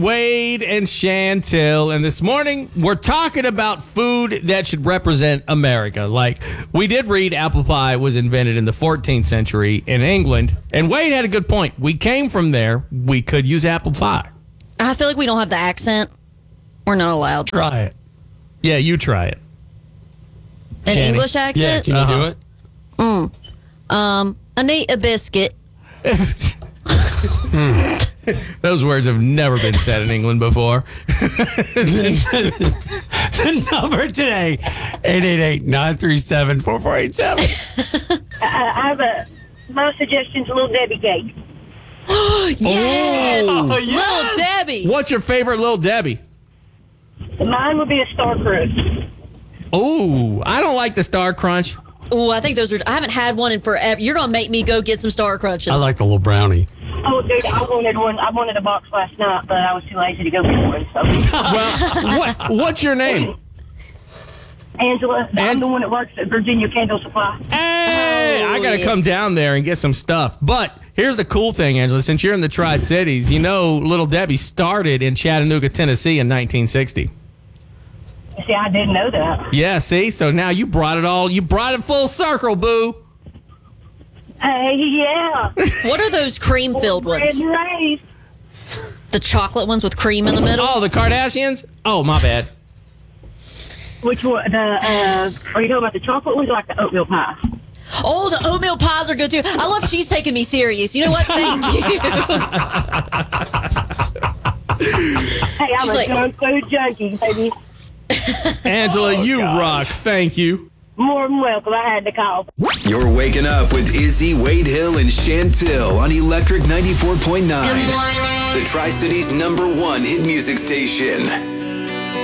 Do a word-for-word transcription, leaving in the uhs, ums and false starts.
Wade and Chantel, and this morning we're talking about food that should represent America. Like, we did read apple pie was invented in the fourteenth century in England, and Wade had a good point. We came from there. We could use apple pie. I feel like we don't have the accent. We're not allowed. Try it. Yeah, you try it. An Shanny. English Yeah, accent? can you Uh-huh. do it? Mm. Um, I need a biscuit. Those words have never been said in England before. The number today, eight eight eight, nine three seven, four four eight seven. I have a, my suggestion's a Little Debbie cake. Yes! Oh, Little Debbie. What's your favorite Little Debbie? Mine would be a Star Crunch. Oh, I don't like the Star Crunch. Oh, I think those are. I haven't had one in forever. You're gonna make me go get some Star Crunches. I like a little brownie. Oh, dude, I wanted one. I wanted a box last night, but I was too lazy to go get one. So, Well, what, what's your name? Angela, I'm And- the one that works at Virginia Candle Supply. Hey, I got to yeah. come down there and get some stuff. But here's the cool thing, Angela. Since you're in the Tri-Cities, you know Little Debbie started in Chattanooga, Tennessee in nineteen sixty. See, I didn't know that. Yeah, see? So now you brought it all, you brought it full circle, boo. Hey, yeah. What are those cream-filled Bread ones? and raised. The chocolate ones with cream in the middle? Oh, the Kardashians? Oh, my bad. Which one? The uh, are you talking about the chocolate ones or like the oatmeal pie? Oh, the oatmeal pies are good too. I love she's taking me serious. You know what? Thank you. Hey, I'm She's a like- junk food junkie, baby. Angela, you rock. Thank you. More than welcome. I had to call. You're waking up with Izzy, Wade Hill, and Chantel on Electric ninety-four point nine. The Tri-Cities number one hit music station.